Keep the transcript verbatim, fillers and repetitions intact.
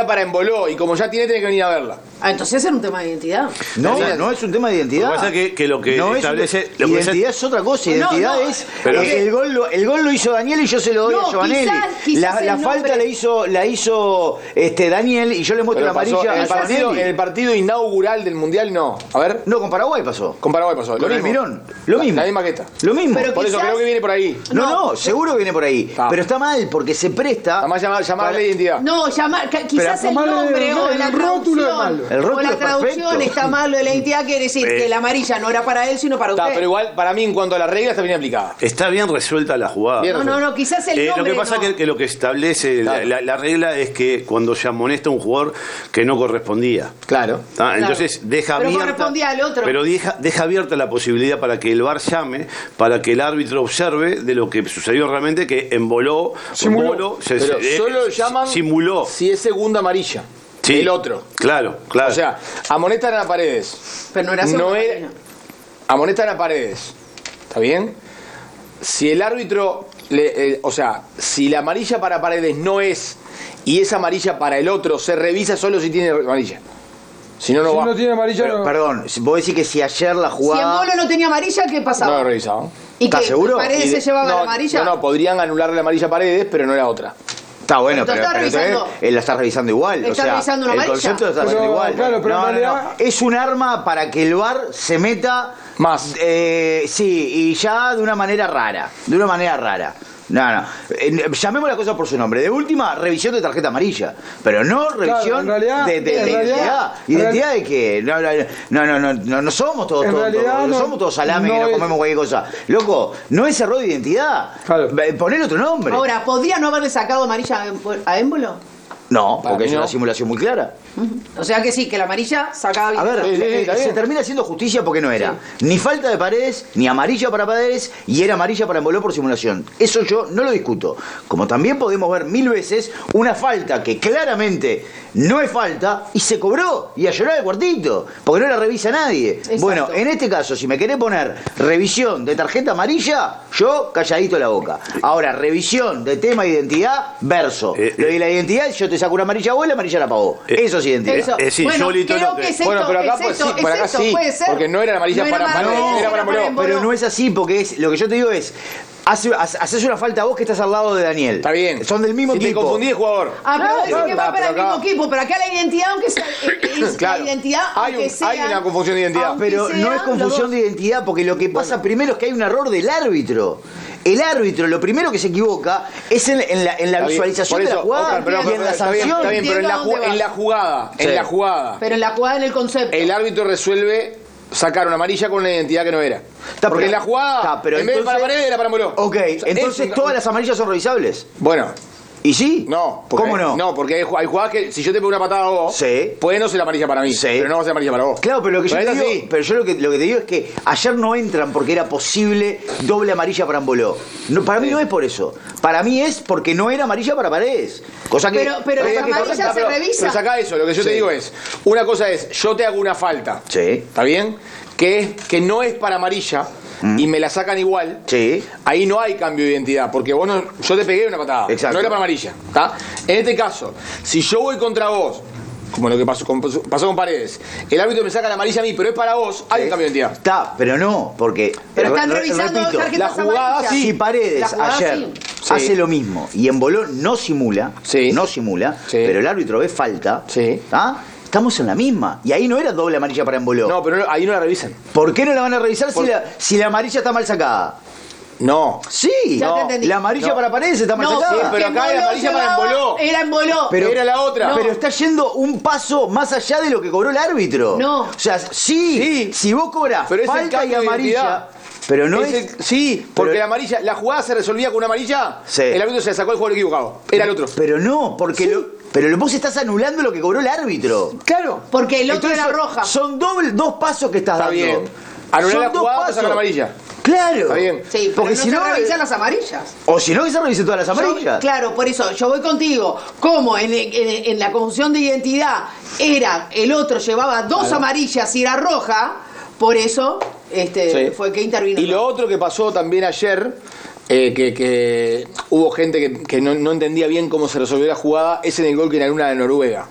era para Emboló y como ya tiene, tiene que venir a verla. Ah, entonces era un tema de identidad. No, no es un tema de identidad. Lo que pasa es que, que lo que no establece... Es, lo que identidad es otra cosa. Identidad no, no, es... pero eh, el, gol lo, el gol lo hizo Daniel y yo se lo doy no, a Giovanelli. Quizás, quizás la la falta nombre... la hizo, la hizo este, Daniel y yo le muestro Pero la pasó amarilla en a el, partido, Giovanelli. en el partido inaugural del Mundial, no. A ver. No, con Paraguay pasó. Con Paraguay pasó. Con Lo el mismo. Mirón. Lo mismo. La, la misma que esta. Lo mismo. Pero Por eso quizás- creo que viene por ahí. No, no, No, seguro que viene por ahí. Ah. Pero está mal porque se presta... Además, llamar, llamarle Para- identidad. No, llamar, ca- quizás Pero el malo nombre de- o el la rótulo es traducción. malo. El rótulo o la es traducción perfecto. está malo de la identidad, quiere decir Eh. que la amarilla no era para él, sino para Está, usted. pero igual, para mí, en cuanto a la regla, está bien aplicada. Está bien resuelta la jugada. Bien. No, no, no, quizás el Eh, nombre lo que pasa no. que, que lo que establece la, Claro. la- la regla es que cuando se amonesta a un jugador que no correspondía. Claro. ¿tá? Entonces deja Pero abierta, correspondía al otro. pero deja, deja abierta la posibilidad para que el V A R llame, para que el árbitro observe de lo que sucedió realmente, que emboló, Simuló. emboló, se- Pero se- solo eh, llaman simuló. si es segunda amarilla. Sí. El otro. Claro, claro. O sea, amonestan a Paredes. Pero no era segunda No era- amarilla. Amonestan a Paredes. ¿Está bien? Si el árbitro, le- eh, o sea, si la amarilla para Paredes no es y es amarilla para el otro, se revisa solo si tiene amarilla. Si no, no Si va. no tiene amarilla, Pero, no. perdón, vos decís que si ayer la Si jugada... Embolo no tenía amarilla, ¿qué No pasaba? lo he revisado. ¿Y ¿Estás que seguro? Paredes Y de- se llevaba no, la amarilla? No, no, podrían anularle la amarilla a Paredes, pero no era otra. Está bueno, Pero pero, está pero revisando- entonces él la está revisando igual. ¿Está o sea, revisando una el amarilla? concepto lo está Pero, haciendo igual. claro, pero no, en no, no. realidad- Es un arma para que el V A R se meta Más. Eh, sí, y ya de una manera rara. De una manera rara. No, no. Eh, llamemos la cosa por su nombre. De última, revisión de tarjeta amarilla. Pero no revisión en realidad- de, de- en de realidad- identidad. en ¿Identidad de qué? No, no, no, no, no, no somos todos En todos- realidad todos- no no- somos todos salame no que no es- comemos cualquier cosa. Loco, no es error de identidad. Claro. Eh, Poner otro nombre. Ahora, ¿podría no haberle sacado amarilla a Embo- a Émbolo? no, Para porque mí es una no. simulación muy clara. O sea que sí, que la amarilla sacaba bien. A ver, Sí, sí, sí, eh, está se bien. termina haciendo justicia porque no era ni falta de Paredes, ni amarilla para Paredes, y era amarilla para Emboló por simulación. Eso yo no lo discuto. Como también podemos ver mil veces una falta que claramente no es falta y se cobró y a llorar el cuartito, porque no la revisa nadie. Exacto. Bueno, en este caso, si me querés poner revisión de tarjeta amarilla, yo calladito la boca. Ahora, revisión de tema de identidad, verso. Eh, Lo eh. de la identidad, yo te saco una amarilla a vos y la amarilla la pagó. Eh, Eso sí identidad. Eso. Eh, sí, bueno, yo, Lito, creo lo que- que es esto, Bueno, pero acá es pues esto, sí, por es acá esto, sí, puede ser. porque no era la amarilla No para era Paredes, Paredes, era para Emboló. Emboló. Pero no es así, porque es lo que yo te digo es, hace, hace- haces una falta a vos que estás al lado de Daniel. Está bien. Son del mismo si equipo. te confundí de jugador. Ah, pero Claro, dice que va claro, para el pero mismo acá- equipo, pero acá la identidad, aunque sea, es Claro. la identidad, Hay aunque un- sea, hay una confusión de identidad. aunque Pero sea, no es confusión los de identidad, porque lo que pasa primero es que hay un error del árbitro. El árbitro, lo primero que se equivoca es en, en la, en la Está bien. visualización Por de la eso, jugada Oscar, pero- y en pero la está bien, sanción. está bien, pero en la, Entiendo a ju- dónde en la vas. jugada, Sí. en la jugada, Pero en la jugada, en el concepto. el árbitro resuelve sacar una amarilla con una identidad que no era. Está, Porque pero- en la jugada, está, pero en vez de para entonces- Paredes, era para Emboló. Ok, O sea, entonces es- todas las amarillas son revisables. Bueno, ¿Y sí? no. porque- ¿Cómo no? No, porque hay, ju- hay jugadas que si yo te pego una patada a vos, Sí. puede no ser amarilla para mí, Sí. pero no va a ser amarilla para vos. Claro, pero lo que yo, Pero te es digo, así. pero yo lo que, lo que te digo es que ayer no entran porque era posible doble amarilla para Emboló. No, para mí no es por eso. Para mí es porque no era amarilla para Paredes. Cosa que. Pero- pero cosa la que- amarilla Pero- se revisa. Pero saca eso, lo que yo te Sí. digo es, una cosa es, yo te hago una falta, Sí. ¿está bien? Que es que no es para amarilla y me la sacan igual. Sí. Ahí no hay cambio de identidad, porque vos no, yo te pegué una patada, Exacto. no era para amarilla, ¿está? En este caso, si yo voy contra vos, como lo que pasó con, pasó con Paredes, el árbitro me saca la amarilla a mí, pero es para vos, hay un cambio de identidad. Está, pero no, porque. Pero están re- revisando repito, tarjetas la jugada amarillas. sí. Si Paredes La jugada ayer sí. Sí. hace lo mismo y Emboló no simula, Sí. no simula, Sí. pero el árbitro ve falta, Sí. ¿ah? Estamos en la misma. Y ahí no era doble amarilla para Emboló. No, pero no- ahí no la revisan. ¿Por qué no la van a revisar si Por- la, si la amarilla está mal sacada? No. Sí, Ya no, te entendí. la amarilla No. para Paredes está mal No, sacada. sí, pero acá hay Emboló amarilla para llevaba- Emboló. Era Emboló. Pero Era la otra. Pero está yendo un paso más allá de lo que cobró el árbitro. No. O sea, sí, Sí. si vos cobras Pero es el falta y cambio de amarilla, identidad. pero no es... Es el- sí, porque pero- la amarilla, la jugada se resolvía con una amarilla, Sí. el árbitro se sacó el jugador equivocado. Era el otro. Pero no, porque lo, pero vos estás anulando lo que cobró el árbitro. Claro. Porque el otro Entonces, era roja. Son doble, dos pasos que estás Está dando. bien. Anular Son la dos jugada, te pasos. sacan la amarilla. Claro. Está bien. Sí, pero Porque no si se no, revisan las amarillas. O si no, que se revisen todas las Yo- amarillas. claro, por eso, yo voy contigo. Como en, en- en la confusión de identidad era, el otro llevaba dos Claro. amarillas y era roja, por eso este, Sí. fue que intervino. Y lo otro que pasó también ayer, eh, que, que hubo gente que, que no, no entendía bien cómo se resolvió la jugada, es en el gol que en la luna de Noruega.